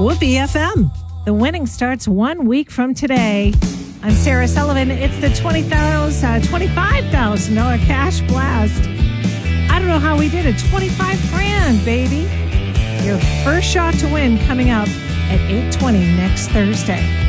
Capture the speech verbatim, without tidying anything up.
Whoopee F M. The winning starts one week from today. I'm Sarah Sullivan. It's the twenty thousand dollars, uh, twenty-five thousand dollars cash blast. I don't know how we did it. twenty-five grand, baby. Your first shot to win coming up at eight twenty next Thursday.